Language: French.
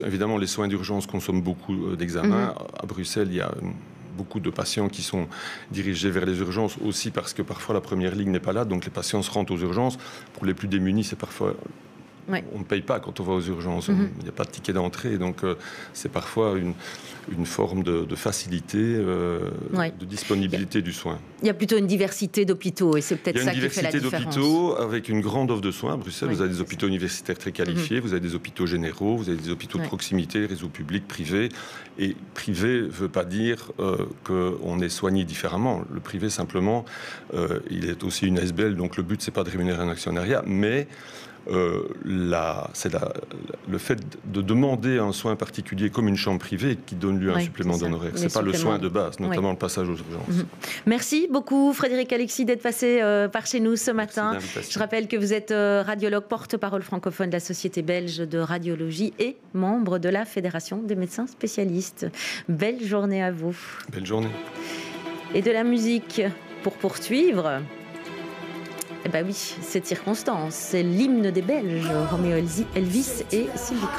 Évidemment, les soins d'urgence consomment beaucoup d'examens. À Bruxelles, il y a beaucoup de patients qui sont dirigés vers les urgences aussi parce que parfois la première ligne n'est pas là, donc les patients se rendent aux urgences. Pour les plus démunis, c'est parfois... Ouais. On ne paye pas quand on va aux urgences, il n'y a pas de ticket d'entrée, donc c'est parfois une forme de facilité, de disponibilité du soin. Il y a plutôt une diversité d'hôpitaux et c'est peut-être ça qui fait la différence. Il y a une diversité d'hôpitaux avec une grande offre de soins. À Bruxelles, vous avez des hôpitaux universitaires très qualifiés, vous avez des hôpitaux généraux, vous avez des hôpitaux de proximité, réseau public, privé. Et privé ne veut pas dire qu'on est soigné différemment. Le privé, simplement, il est aussi une SBL, donc le but, c'est pas de rémunérer un actionnariat, mais... c'est le fait de demander un soin particulier comme une chambre privée qui donne lieu à un supplément d'honoraires. Ce n'est pas le soin de base, notamment le passage aux urgences. Merci beaucoup Frédéric Alexis d'être passé par chez nous ce matin. Je rappelle que vous êtes radiologue, porte-parole francophone de la Société belge de radiologie et membre de la Fédération des médecins spécialistes. Belle journée à vous. Belle journée. Et de la musique pour poursuivre. Eh bien oui, cette circonstance, c'est l'hymne des Belges, Roméo Elvis et Sylvie.